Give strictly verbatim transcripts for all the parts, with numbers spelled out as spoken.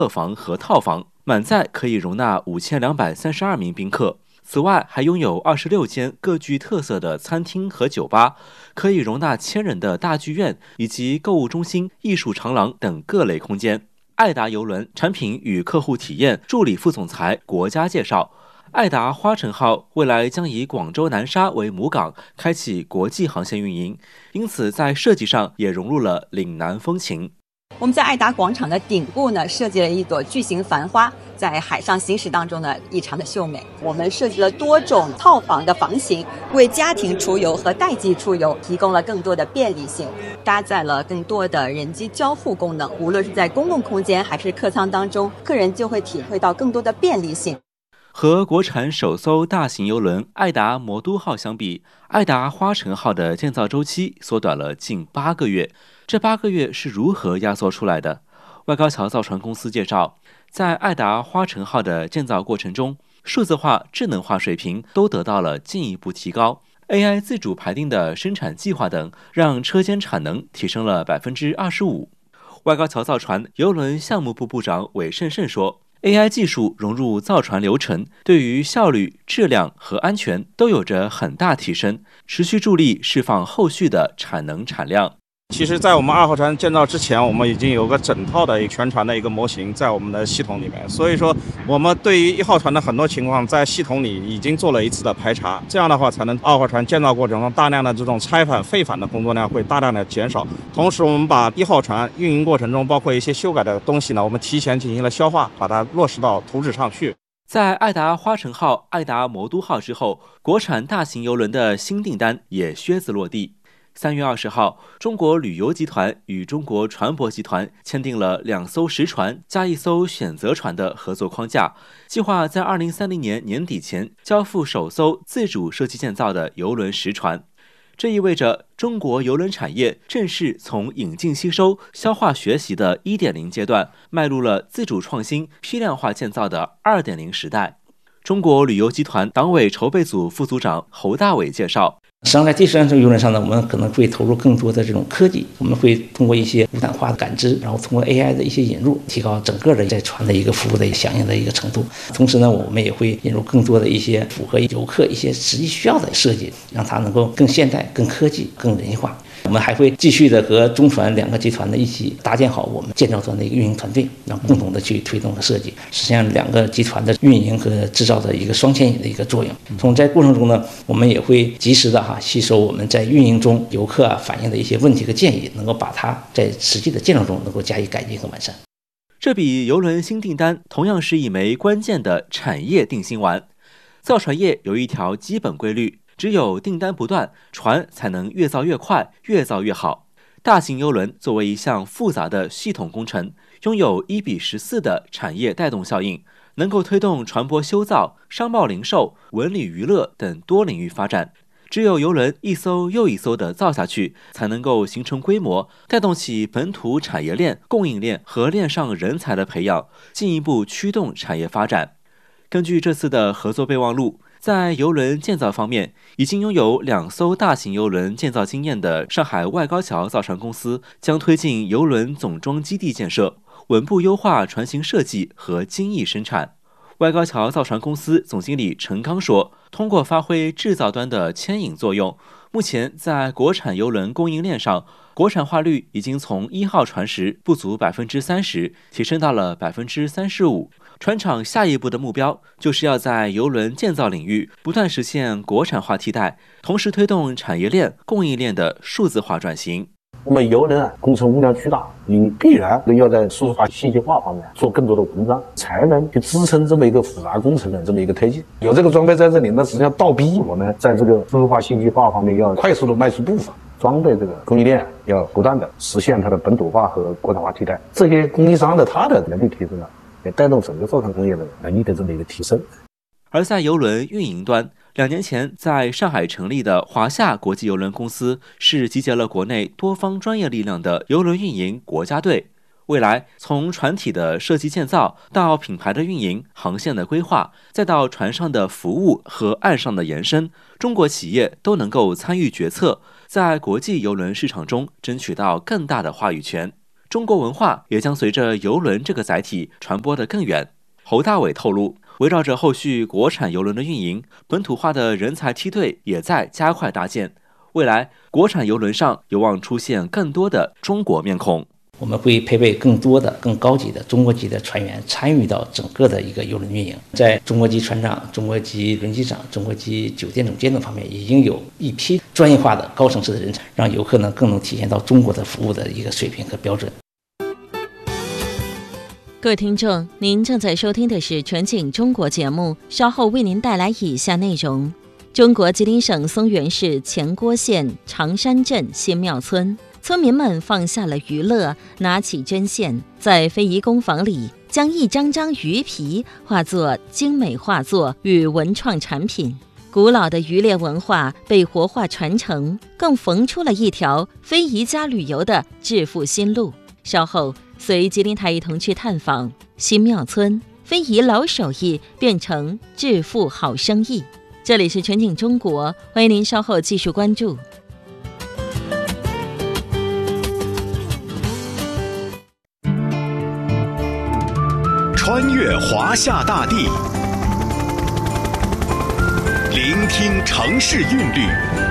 客房和套房，满载可以容纳五千两百三十二名宾客。此外，还拥有二十六间各具特色的餐厅和酒吧，可以容纳千人的大剧院以及购物中心、艺术长廊等各类空间。爱达邮轮产品与客户体验助理副总裁国家介绍，爱达花城号未来将以广州南沙为母港，开启国际航线运营，因此在设计上也融入了岭南风情。 我们在爱达广场的顶部呢，设计了一朵巨型繁花，在海上行驶当中呢，异常的秀美。我们设计了多种套房的房型，为家庭出游和代际出游提供了更多的便利性，搭载了更多的人机交互功能。无论是在公共空间还是客舱当中，客人就会体会到更多的便利性。 和国产首艘大型邮轮爱达魔都号相比，爱达花城号的建造周期缩短了近八个月。这八个月是如何压缩出来的？外高桥造船公司介绍，在爱达花城号的建造过程中，数字化、智能化水平都得到了进一步提高。A I 自主排定的生产计划等，让车间产能提升了百分之二十五。外高桥造船邮轮项目部部长韦胜胜说，A I 技术融入造船流程，对于效率、质量和安全都有着很大提升，持续助力释放后续的产能产量。 其实在我们二号船建造之前，我们已经有个整套的全船的一个模型在我们的系统里面，所以说我们对于一号船的很多情况在系统里已经做了一次的排查，这样的话才能二号船建造过程中大量的这种拆返废返的工作量会大量的减少。同时我们把一号船运营过程中包括一些修改的东西呢，我们提前进行了消化，把它落实到图纸上去。 在爱达花城号、爱达魔都号之后，国产大型邮轮的新订单也靴子落地。三月二十号，中国旅游集团与中国船舶集团签订了两艘实船加一艘选择船的合作框架，计划在二零三零年年底前交付首艘自主设计建造的邮轮实船。这意味着中国邮轮产业正式从引进吸收、消化学习的 一点零 阶段，迈入了自主创新、批量化建造的 二点零 时代。中国旅游集团党委筹备组副组长侯大伟介绍， 实际上在第三艘邮轮上呢，我们可能会投入更多的这种科技，我们会通过一些无感化的感知，然后通过 A I 的一些引入，提高整个的在船的一个服务的响应的一个程度。同时呢，我们也会引入更多的一些符合游客一些实际需要的设计，让它能够更现代、更科技、更人性化。我们还会继续的和中船两个集团的一起搭建好我们建造端的一个运营团队，然后共同的去推动和设计，实现两个集团的运营和制造的一个双牵引的一个作用。从在过程中呢，我们也会及时的哈吸收我们在运营中游客啊反映的一些问题和建议，能够把它在实际的建造中能够加以改进和完善。 这笔邮轮新订单同样是一枚关键的产业定心丸。造船业有一条基本规律，只有订单不断，船才能越造越快，越造越好。大型邮轮作为一项复杂的系统工程，拥有一比十四的产业带动效应，能够推动船舶修造、商贸零售、文旅娱乐等多领域发展。只有邮轮一艘又一艘的造下去，才能够形成规模，带动起本土产业链、供应链和链上人才的培养，进一步驱动产业发展。根据这次的合作备忘录，在邮轮建造方面，已经拥有两艘大型邮轮建造经验的上海外高桥造船公司将推进邮轮总装基地建设，稳步优化船型设计和精益生产。外高桥造船公司总经理陈刚说，通过发挥制造端的牵引作用，目前在国产邮轮供应链上，国产化率已经从一号船时不足百分之三十提升到了百分之三十五。船厂下一步的目标就是要在邮轮建造领域不断实现国产化替代，同时推动产业链、供应链的数字化转型。 我们邮轮啊，工程物量巨大，你必然要在数字化、信息化方面做更多的文章，才能去支撑这么一个复杂工程的这么一个推进。有这个装备在这里，那实际上倒逼我们在这个数字化、信息化方面要快速的迈出步伐。装备这个供应链要不断的实现它的本土化和国产化替代，这些供应商的它的能力提升了，也带动整个造船工业的能力的这么一个提升。 而在邮轮运营端，两年前在上海成立的华夏国际邮轮公司是集结了国内多方专业力量的邮轮运营国家队。未来，从船体的设计建造到品牌的运营、航线的规划，再到船上的服务和岸上的延伸，中国企业都能够参与决策，在国际邮轮市场中争取到更大的话语权。 中国文化也将随着邮轮这个载体传播得更远。侯大伟透露，围绕着后续国产邮轮的运营，本土化的人才梯队也在加快搭建。未来，国产邮轮上有望出现更多的中国面孔。 我们会配备更多的、更高级的中国籍的船员参与到整个的一个邮轮运营，在中国籍船长、中国籍轮机长、中国籍酒店总监等方面，已经有一批专业化的高层次的人才，让游客呢更能体现到中国的服务的一个水平和标准。 各位听众，您正在收听的是全景中国节目，稍后为您带来以下内容：中国吉林省松原市前郭县长山镇新庙村。村民们放下了娱乐，拿起针线，在非遗工坊里将一张张鱼皮化作精美画作与文创产品。古老的渔猎文化被活化传承，更缝出了一条非遗加旅游的致富新路。稍后随吉林台一同去探访新庙村，非遗老手艺变成致富好生意。这里是全景中国，欢迎您稍后继续关注。 穿越华夏大地，聆听城市韵律，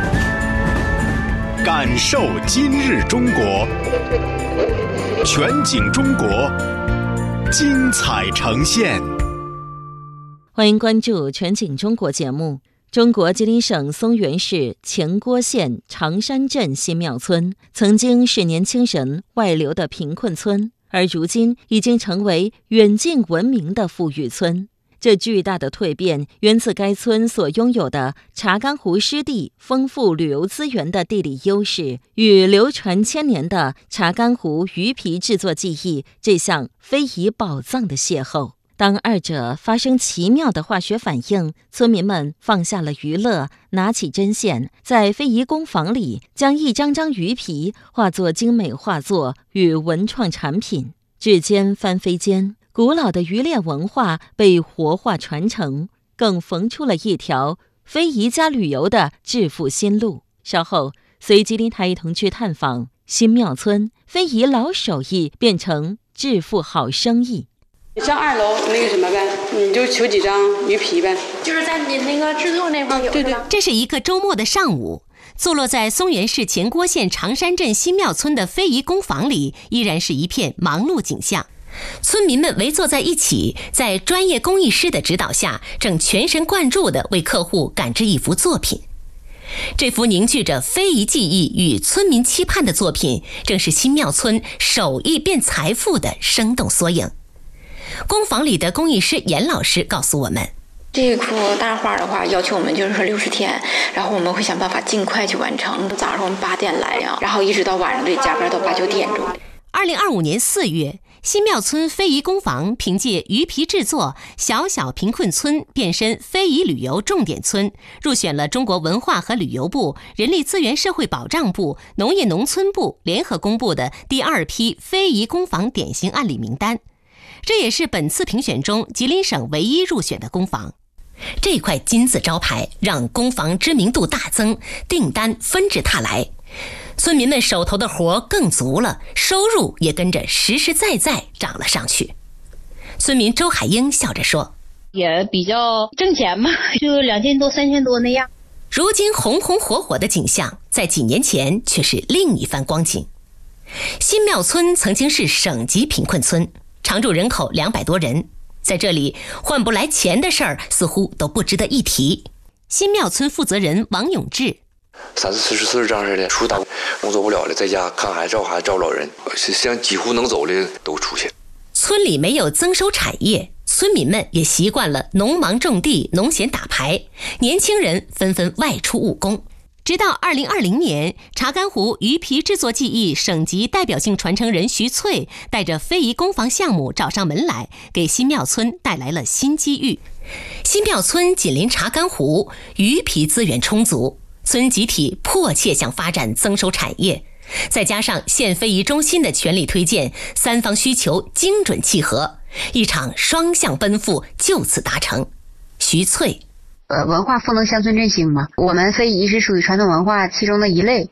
感受今日中国。全景中国，精彩呈现。 欢迎关注全景中国节目。中国吉林省松原市前郭县长山镇新庙村曾经是年轻人外流的贫困村，而如今已经成为远近闻名的富裕村。这巨大的蜕变源自该村所拥有的查干湖湿地丰富旅游资源的地理优势，与流传千年的查干湖鱼皮制作技艺这项非遗宝藏的邂逅。当二者发生奇妙的化学反应，村民们放下了娱乐，拿起针线，在非遗工坊里将一张张鱼皮化作精美画作与文创产品。指尖翻飞间，古老的渔猎文化被活化传承，更缝出了一条非遗加旅游的致富新路。稍后随吉林台一同去探访新庙村，非遗老手艺变成致富好生意。 上二楼那个什么呗，你就求几张鱼皮呗， 就是在你那个制作那块有。 对对， 这是一个周末的上午，坐落在松原市前郭县长山镇新庙村的非遗工坊里，依然是一片忙碌景象。村民们围坐在一起，在专业工艺师的指导下，正全神贯注地为客户赶制一幅作品。这幅凝聚着非遗技艺与村民期盼的作品，正是新庙村手艺变财富的生动缩影。工坊里的工艺师严老师告诉我们， 这幅大画的话，要求我们就是说六十天，然后我们会想办法尽快去完成。早上我们八点来呀，然后一直到晚上得加班到八九点钟。 二零二五年四月，新庙村非遗工坊凭借鱼皮制作小小贫困村变身非遗旅游重点村，入选了中国文化和旅游部、人力资源社会保障部、农业农村部联合公布的第二批非遗工坊典型案例名单。这也是本次评选中吉林省唯一入选的工坊。这块金字招牌让工坊知名度大增，订单纷至沓来，村民们手头的活更足了，收入也跟着实实在在涨了上去。村民周海英笑着说， 也比较挣钱嘛，就两千多三千多那样。 如今红红火火的景象，在几年前却是另一番光景。新庙村曾经是省级贫困村，常住人口两百多人，在这里换不来钱的事儿似乎都不值得一提。新庙村负责人王永志， 三四十岁这样式的，出去打工作不了了，在家看孩子、照孩子、照老人，像几乎能走的都出去。 村里没有增收产业，村民们也习惯了农忙种地、农闲打牌，年轻人纷纷外出务工。直到二零二零年，查干湖鱼皮制作技艺省级代表性传承人徐翠带着非遗工坊项目找上门来，给新庙村带来了新机遇。新庙村紧邻查干湖，鱼皮资源充足，村集体迫切想发展增收产业，再加上县非遗中心的全力推荐，三方需求精准契合，一场双向奔赴就此达成。徐翠， 呃，文化赋能乡村振兴嘛，我们非遗是属于传统文化其中的一类，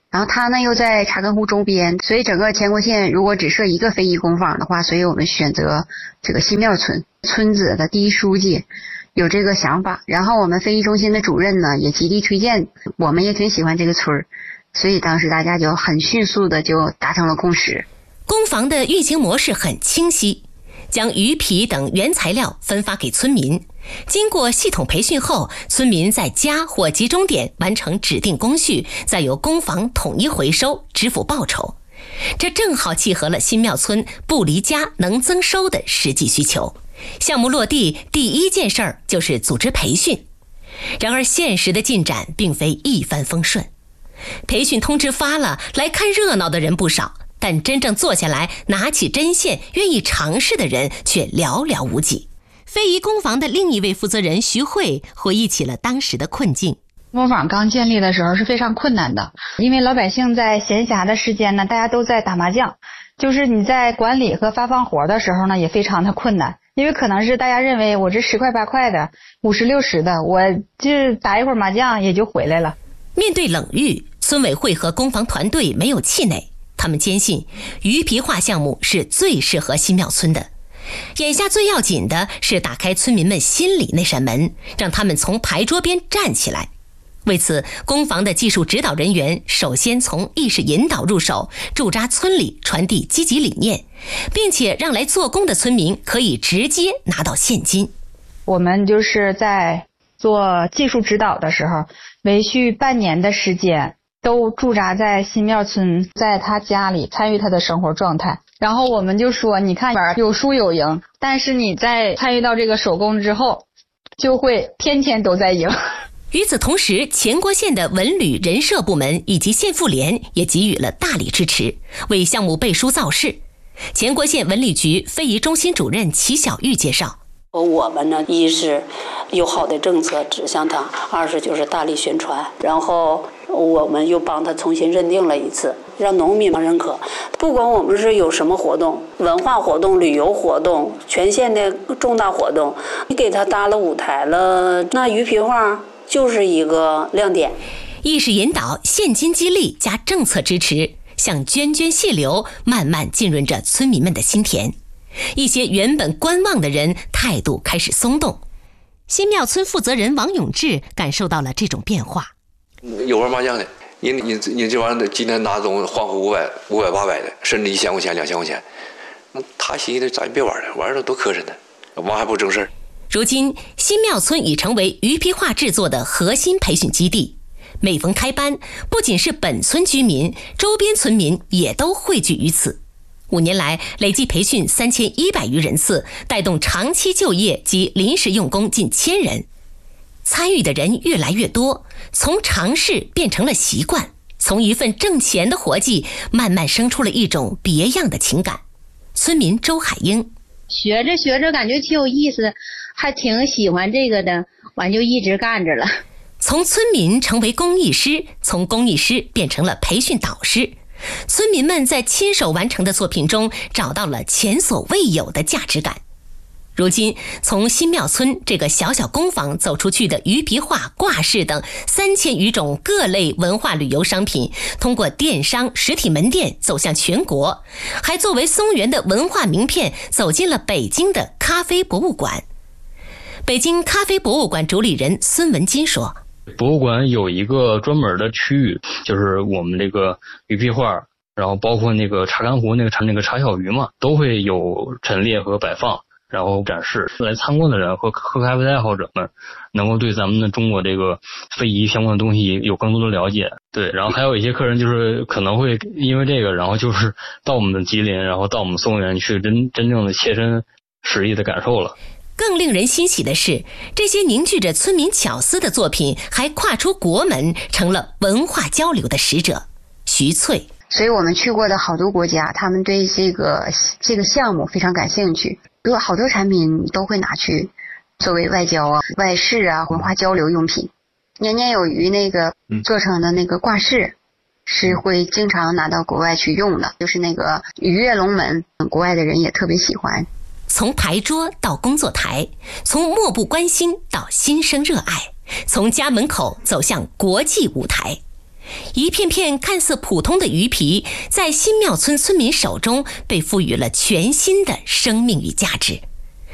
然后它呢又在查干湖周边，所以整个乾国县如果只设一个非遗工坊的话，所以我们选择这个新庙村。村子的第一书记有这个想法，然后我们非遗中心的主任呢也极力推荐，我们也挺喜欢这个村儿，所以当时大家就很迅速的就达成了共识。 工坊的运行模式很清晰，将鱼皮等原材料分发给村民，经过系统培训后，村民在家或集中点完成指定工序，再由工坊统一回收支付报酬。这正好契合了新庙村不离家能增收的实际需求。项目落地第一件事儿就是组织培训，然而现实的进展并非一帆风顺。培训通知发了，来看热闹的人不少，但真正坐下来拿起针线愿意尝试的人却寥寥无几。非遗工坊的另一位负责人徐慧回忆起了当时的困境。 工坊刚建立的时候是非常困难的，因为老百姓在闲暇的时间呢，大家都在打麻将，就是你在管理和发放活的时候呢也非常的困难，因为可能是大家认为我这十块八块的五十六十的，我就打一会儿麻将也就回来了。 面对冷遇，村委会和工坊团队没有气馁，他们坚信鱼皮画项目是最适合新庙村的。眼下最要紧的是打开村民们心里那扇门，让他们从牌桌边站起来。为此，工坊的技术指导人员首先从意识引导入手，驻扎村里，传递积极理念，并且让来做工的村民可以直接拿到现金。 我们就是在做技术指导的时候，连续半年的时间都驻扎在新庙村，在他家里参与他的生活状态。然后我们就说，你看有输有赢，但是你在参与到这个手工之后，就会天天都在赢。 与此同时，乾国县的文旅人社部门以及县妇联也给予了大力支持，为项目背书造势。乾国县文旅局非遗中心主任齐小玉介绍， 我们呢，一是有好的政策指向他，二是就是大力宣传，然后我们又帮他重新认定了一次，让农民们认可。不管我们是有什么活动，文化活动、旅游活动、全县的重大活动，你给他搭了舞台了，那鱼皮画就是一个亮点。 意识引导、现金激励加政策支持，像涓涓细流，慢慢浸润着村民们的心田。一些原本观望的人态度开始松动。新庙村负责人王永志感受到了这种变化。 有玩麻将的，你你你这玩意儿今天拿走换回五百、五百、八百的，甚至一千块钱、两千块钱，那他寻思咱别玩了，玩了多磕碜呢，玩还不正事儿。 如今，新庙村已成为鱼皮画制作的核心培训基地。每逢开班，不仅是本村居民，周边村民也都汇聚于此。五年来，累计培训三千一百余人次，带动长期就业及临时用工近千人。参与的人越来越多，从尝试变成了习惯，从一份挣钱的活计，慢慢生出了一种别样的情感。村民周海英， 学着学着感觉挺有意思，还挺喜欢这个的，完就一直干着了。 从村民成为工艺师，从工艺师变成了培训导师。村民们在亲手完成的作品中找到了前所未有的价值感。如今，从新庙村这个小小工坊走出去的鱼皮画、挂饰等三千余种各类文化旅游商品，通过电商实体门店走向全国，还作为松原的文化名片走进了北京的咖啡博物馆。北京咖啡博物馆主理人孙文金说， 博物馆有一个专门的区域，就是我们这个鱼皮画，然后包括那个茶干湖那个那个茶小鱼嘛，都会有陈列和摆放，然后展示。来参观的人和喝咖啡的爱好者们能够对咱们的中国这个非遗相关的东西有更多的了解。对，然后还有一些客人就是可能会因为这个，然后就是到我们的吉林，然后到我们松原去真真正的切身实意的感受了。 更令人欣喜的是，这些凝聚着村民巧思的作品还跨出国门，成了文化交流的使者。徐翠， 所以我们去过的好多国家，他们对这个这个项目非常感兴趣，有好多产品都会拿去作为外交啊、外事啊、文化交流用品。年年有余那个做成的那个挂饰是会经常拿到国外去用的，就是那个鱼跃龙门，国外的人也特别喜欢。 从牌桌到工作台，从漠不关心到心生热爱，从家门口走向国际舞台。 一片片看似普通的鱼皮，在新庙村村民手中被赋予了全新的生命与价值。